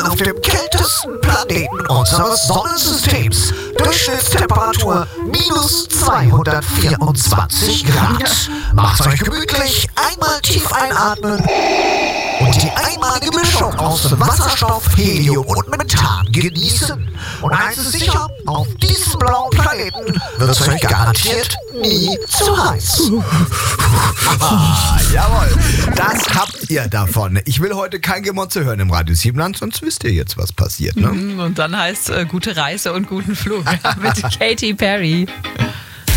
auf dem kältesten Planeten unseres Sonnensystems. Durchschnittstemperatur minus 224 Grad. Macht's euch gemütlich, einmal tief einatmen und die einmalige Mischung aus Wasserstoff, Helium und Methan genießen. Und eins ist sicher, auf diesem blauen Planeten wird es euch garantiert nie zu heiß. Jawohl, das habt ihr davon. Ich will heute kein Gemotze hören im Radio Siebenland, sonst wisst ihr jetzt, was passiert. Ne? Und dann heißt gute Reise und guten Flug mit Katy Perry.